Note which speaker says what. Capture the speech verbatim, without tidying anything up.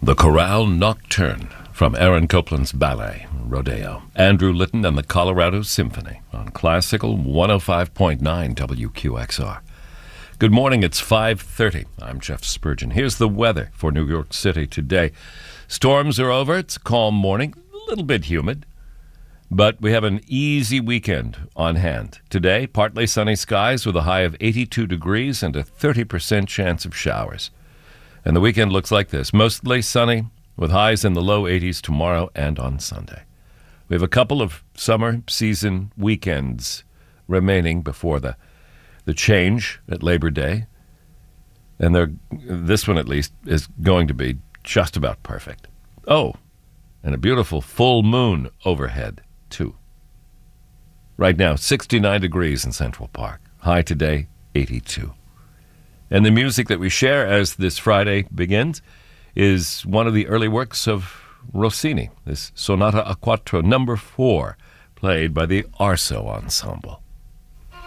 Speaker 1: The Chorale Nocturne from Aaron Copland's ballet, Rodeo. Andrew Litton and the Colorado Symphony on Classical one oh five point nine W Q X R. Good morning, it's five thirty. I'm Jeff Spurgeon. Here's the weather for New York City today. Storms are over. It's a calm morning, a little bit humid, but we have an easy weekend on hand. Today, partly sunny skies with a high of eighty-two degrees and a thirty percent chance of showers. And the weekend looks like this. Mostly sunny with highs in the low eighties tomorrow and on Sunday. We have a couple of summer season weekends remaining before the, the change at Labor Day. And they're, this one at least is going to be just about perfect. Oh, and a beautiful full moon overhead, too. Right now, sixty-nine degrees in Central Park. High today, eighty-two. And the music that we share as this Friday begins is one of the early works of Rossini, this Sonata a Quattro number four, played by the Arso Ensemble.